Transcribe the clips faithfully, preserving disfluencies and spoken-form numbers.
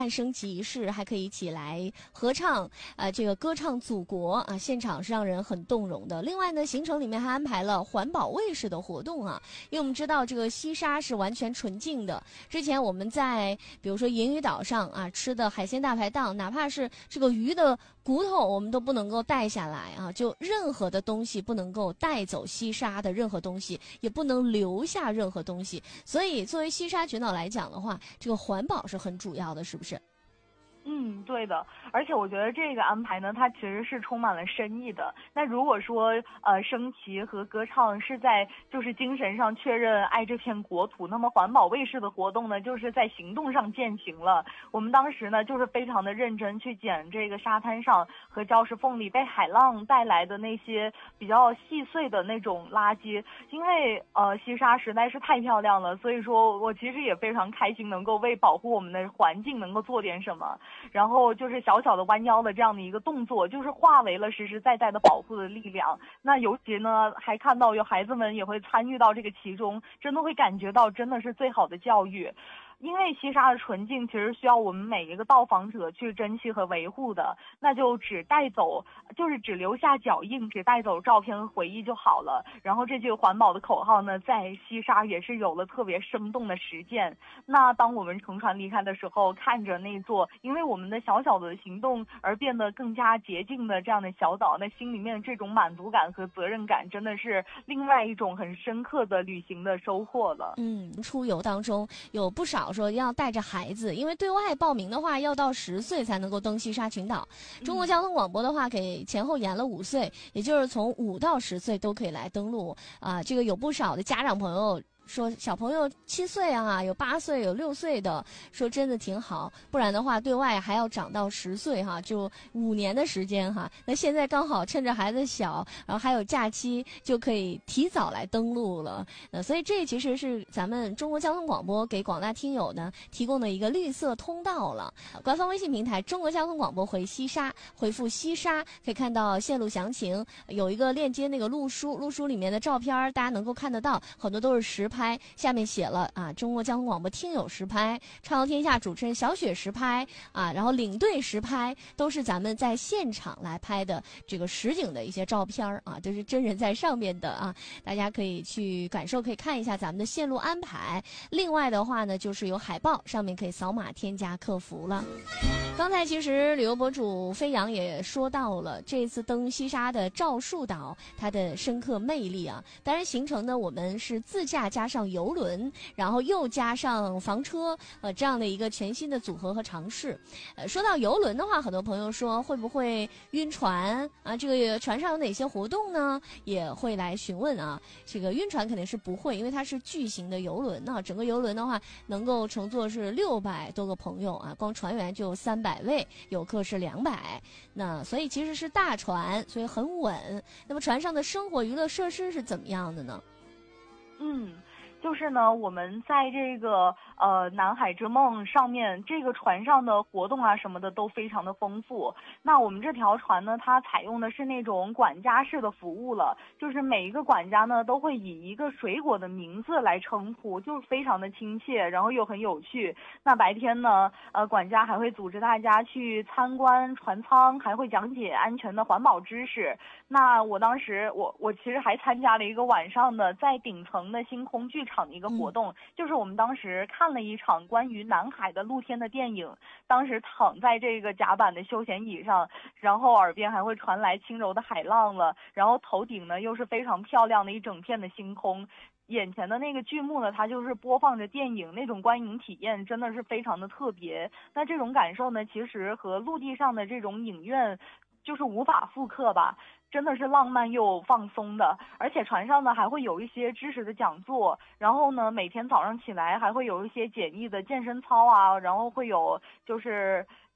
升旗仪式，还可以一起来合唱，呃，这个歌唱祖国啊，现场是让人很动容的。另外呢，行程里面还安排了环保卫士的活动啊，因为我们知道这个西沙是完全纯净的。之前我们在比如说银屿岛上啊吃的海鲜大排档，哪怕是这个鱼的骨头，我们都不能够带下来啊，就任何的东西不能够带走西沙的任何东西，也不能留下任何东西。所以作为西沙群岛来讲的话，这个环保是很主要的，是不是？ 嗯，对的，而且我觉得这个安排呢，它其实是充满了深意的。那如果说呃升旗和歌唱是在就是精神上确认爱这片国土，那么环保卫士的活动呢，就是在行动上践行了。我们当时呢，就是非常的认真去捡这个沙滩上和礁石缝里被海浪带来的那些比较细碎的那种垃圾，因为呃西沙实在是太漂亮了，所以说我其实也非常开心能够为保护我们的环境能够做点什么。然后就是小小的弯腰的这样的一个动作，就是化为了实实在在的保护的力量。那尤其呢，还看到有孩子们也会参与到这个其中，真的会感觉到真的是最好的教育。因为西沙的纯净其实需要我们每一个到访者去珍惜和维护的，那就只带走，就是只留下脚印，只带走照片和回忆就好了。然后这句环保的口号呢，在西沙也是有了特别生动的实践。那当我们乘船离开的时候，看着那座因为我们的小小的行动而变得更加洁净的这样的小岛，那心里面这种满足感和责任感，真的是另外一种很深刻的旅行的收获了。 嗯，出游当中有不少说要带着孩子，因为对外报名的话要到十岁才能够登西沙群岛。中国交通广播的话给前后延了五岁，也就是从五到十岁都可以来登录啊。这个有不少的家长朋友说小朋友七岁啊，有八岁，有六岁的，说真的挺好，不然的话对外还要长到十岁哈，就五年的时间哈。那现在刚好趁着孩子小，然后还有假期，就可以提早来登录了。呃，所以这其实是咱们中国交通广播给广大听友呢提供的一个绿色通道了。官方微信平台中国交通广播回西沙，回复西沙可以看到线路详情，有一个链接那个路书，路书里面的照片大家能够看得到，很多都是实拍。下面写了啊，中国交通广播听友实拍，畅游天下主持人小雪实拍啊，然后领队实拍，都是咱们在现场来拍的这个实景的一些照片啊，都是真人在上面的啊，大家可以去感受，可以看一下咱们的线路安排。另外的话呢，就是有海报，上面可以扫码添加客服了。刚才其实旅游博主飞扬也说到了这次登西沙的赵树岛它的深刻魅力啊，当然行程呢我们是自驾加上游轮，然后又加上房车，呃，这样的一个全新的组合和尝试。呃，说到游轮的话，很多朋友说会不会晕船啊？这个船上有哪些活动呢？也会来询问啊。这个晕船肯定是不会，因为它是巨型的游轮啊，整个游轮的话能够乘坐是六百多个朋友啊，光船员就三百位，游客是两百，那所以其实是大船，所以很稳。那么船上的生活娱乐设施是怎么样的呢？ 嗯。就是呢，我们在这个呃南海之梦上面，这个船上的活动啊什么的都非常的丰富。那我们这条船呢，它采用的是那种管家式的服务了，就是每一个管家呢都会以一个水果的名字来称呼，就是非常的亲切，然后又很有趣。那白天呢，呃，管家还会组织大家去参观船舱，还会讲解安全的环保知识。那我当时我我其实还参加了一个晚上的在顶层的星空剧场的一个活动，就是我们当时看了一场关于南海的露天的电影，当时躺在这个甲板的休闲椅上，然后耳边还会传来轻柔的海浪了，然后头顶呢又是非常漂亮的一整片的星空，眼前的那个剧目呢，它就是播放着电影，那种观影体验真的是非常的特别。那这种感受呢，其实和陆地上的这种影院就是无法复刻吧，真的是浪漫又放松的。而且船上呢还会有一些知识的讲座，然后呢每天早上起来还会有一些简易的健身操啊，然后会有就是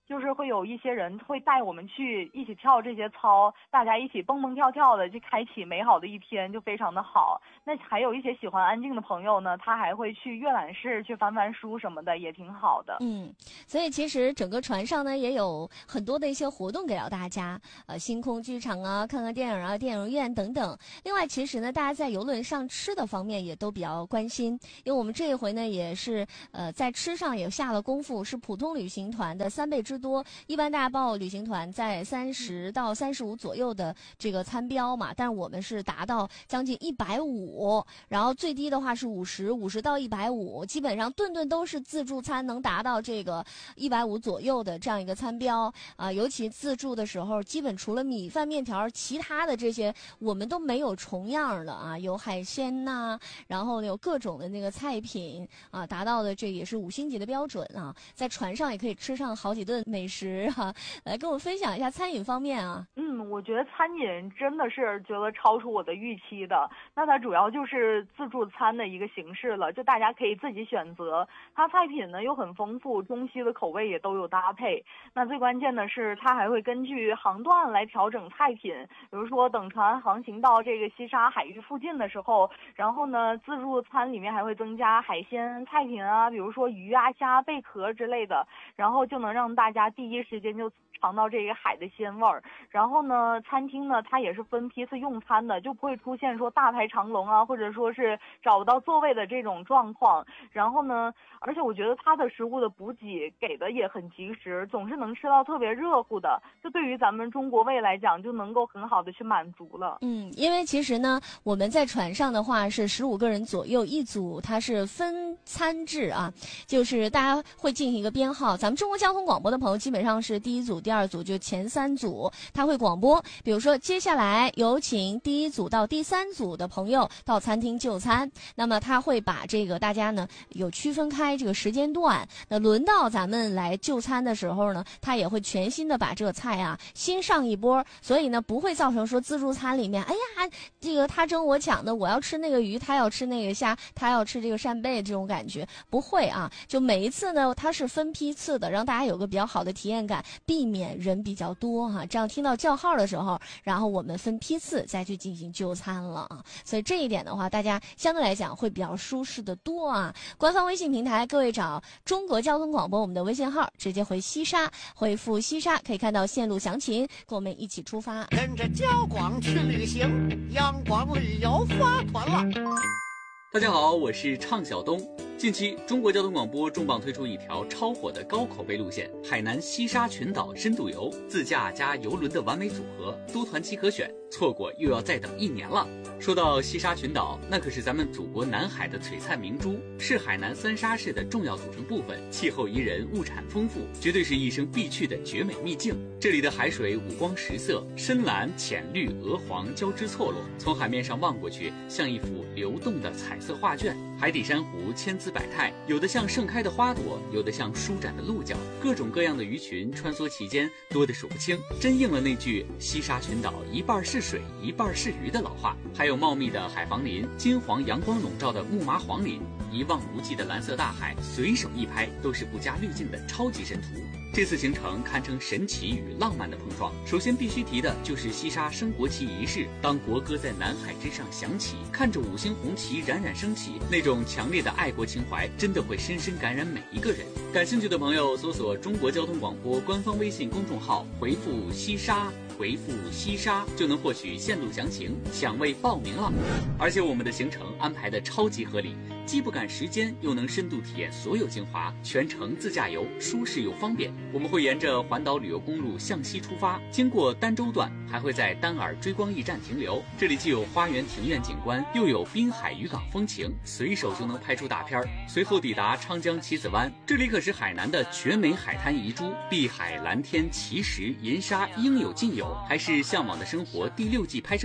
就是会有一些人会带我们去一起跳这些操，大家一起蹦蹦跳跳的，就开启美好的一天，就非常的好。那还有一些喜欢安静的朋友呢，他还会去阅览室去翻翻书什么的，也挺好的。 嗯，所以其实整个船上呢也有很多的一些活动给到大家，呃，星空剧场啊，看看电影啊，电影院等等。另外，其实呢，大家在游轮上吃的方面也都比较关心，因为我们这一回呢也是呃在吃上也下了功夫，是普通旅行团的三倍之多。一般大报旅行团在三十到三十五左右的这个餐标嘛，但是我们是达到将近一百五，然后最低的话是五十，五十到一百五，基本上顿顿都是自助餐，能达到这个一百五左右的这样一个餐标啊、呃。尤其自助的时候，基本除了米饭、面条，其他的这些我们都没有重样的啊，有海鲜呐、啊，然后有各种的那个菜品啊，达到的这也是五星级的标准啊。在船上也可以吃上好几顿美食哈、啊，来跟我分享一下餐饮方面啊。 嗯，我觉得餐饮真的是觉得超出我的预期的。那它主要就是自助餐的一个形式了，就大家可以自己选择。它菜品呢又很丰富，中西的口味也都有搭配。那最关键的是，它还会根据航段来调整菜品。比如说，等船航行到这个西沙海域附近的时候，然后呢，自助餐里面还会增加海鲜菜品啊，比如说鱼啊、虾、贝壳之类的，然后就能让大家第一时间就尝到这个海的鲜味儿。然后呢，餐厅呢它也是分批次用餐的，就不会出现说大排长龙啊，或者说是找不到座位的这种状况。然后呢，而且我觉得它的食物的补给给的也很及时，总是能吃到特别热乎的，就对于咱们中国胃来讲就能够很好的去满足了。 嗯，因为其实呢，我们在船上的话是十五个人左右一组，它是分餐制啊，就是大家会进行一个编号。咱们中国交通广播的朋友基本上是第一组、第二组，就前三组，他会广播，比如说接下来有请第一组到第三组的朋友到餐厅就餐。那么他会把这个大家呢有区分开这个时间段。那轮到咱们来就餐的时候呢，他也会全新的把这个菜啊新上一波，所以呢不会造成说自助餐里面，哎呀，这个他争我抢的，我要吃那个鱼，他要吃那个虾，他要吃这个扇贝，这种感觉不会啊。就每一次呢，它是分批次的，让大家有个比较好的体验感，避免人比较多哈、啊。这样听到叫号的时候，然后我们分批次再去进行就餐了啊。所以这一点的话，大家相对来讲会比较舒适的多啊。官方微信平台，各位找中国交通广播我们的微信号，直接回西沙，回复西沙可以看到线路详情，跟我们一起出发。 跟着交广去旅行，阳光旅游发团了。 大家好，我是畅晓东。近期，中国交通广播重磅推出一条超火的高口碑路线——海南西沙群岛深度游，自驾加游轮的完美组合，多团期可选，错过又要再等一年了。说到西沙群岛，那可是咱们祖国南海的璀璨明珠，是海南三沙市的重要组成部分，气候宜人，物产丰富，绝对是一生必去的绝美秘境。这里的海水五光十色，深蓝、浅绿、鹅黄交织错落，从海面上望过去，像一幅流动的彩色画卷。海底珊瑚千姿百态，有的像盛开的花朵，有的像舒展的鹿角，各种各样的鱼群穿梭其间，多得数不清，真应了那句西沙群岛一半是水一半是鱼的老话。还有茂密的海防林，金黄阳光笼罩的木麻黄林，一望无际的蓝色大海，随手一拍都是不加滤镜的超级神图。这次行程堪称神奇与浪漫的碰撞。首先必须提的就是西沙升国旗仪式，当国歌在南海之上响起，看着五星红旗冉冉升起，那种强烈的爱国情怀真的会深深感染每一个人。感兴趣的朋友搜索中国交通广播官方微信公众号，回复西沙回复西沙就能获取线路详情，享位报名了。而且我们的行程安排的超级合理，既不赶时间，又能深度体验所有精华，全程自驾游，舒适又方便。我们会沿着环岛旅游公路向西出发，经过儋州段，还会在丹耳追光驿站停留。这里既有花园庭院景观，又有滨海渔港风情，随手就能拍出大片。随后抵达昌江棋子湾，这里可是海南的绝美海滩遗珠，碧海蓝天奇石银沙应有尽有，还是向往的生活第六季拍摄地。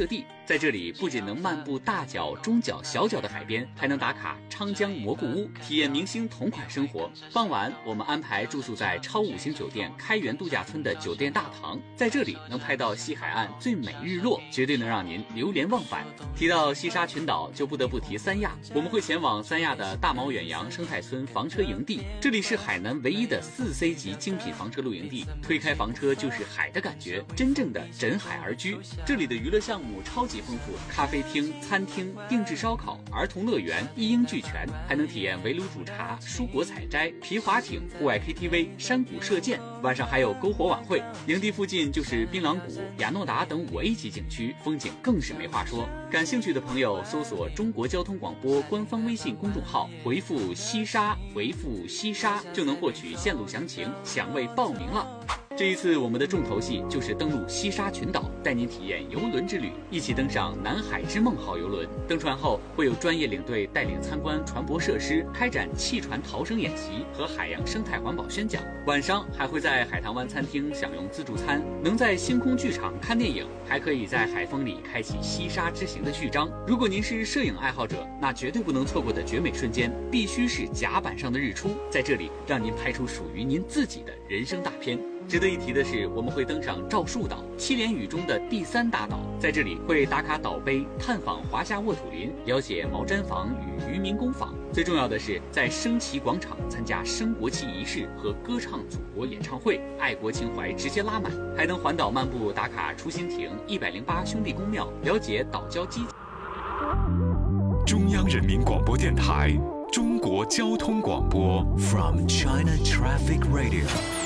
在这里不仅能漫步大角、中角、小角的海边，还能打卡昌江蘑菇屋，体验明星同款生活。傍晚，我们安排住宿在超五星酒店开元度假村的酒店大堂，在这里能拍到西海岸最美日落，绝对能让您流连忘返。提到西沙群岛，就不得不提三亚，我们会前往三亚的大毛远洋生态村房车营地，这里是海南唯一的四 C 级精品房车露营地，推开房车就是海的感觉，真正的枕海而居。这里的娱乐项目超级丰富，咖啡厅、餐厅、定制烧烤、儿童乐园一应俱全，还能体验围炉煮茶、蔬果采摘、皮划艇、户外 K T V、山谷射箭，晚上还有篝火晚会。营地附近就是槟榔谷、雅诺达等五 A 级景区，风景更是没话说。感兴趣的朋友搜索中国交通广播官方微信公众号，回复西沙，回复西沙就能获取线路详情，享位报名了。这一次我们的重头戏就是登陆西沙群岛，带您体验游轮之旅，一起登上南海之梦号游轮。登船后会有专业领队带领参观船舶设施，开展气船逃生演习和海洋生态环保宣讲。晚上还会在海棠湾餐厅享用自助餐，能在星空剧场看电影，还可以在海风里开启西沙之行的序章。如果您是摄影爱好者，那绝对不能错过的绝美瞬间必须是甲板上的日出，在这里让您拍出属于您自己的人生大片。值得一提的是，我们会登上赵树岛，七连屿中的第三大岛，在这里会打卡岛碑，探访华夏沃土林，了解毛毡坊与渔民工坊。最重要的是，在升旗广场参加升国旗仪式和歌唱祖国演唱会，爱国情怀直接拉满。还能环岛漫步，打卡出心亭、一百零八兄弟公庙，了解岛礁基。 中央人民广播电台，中国交通广播 From China Traffic Radio。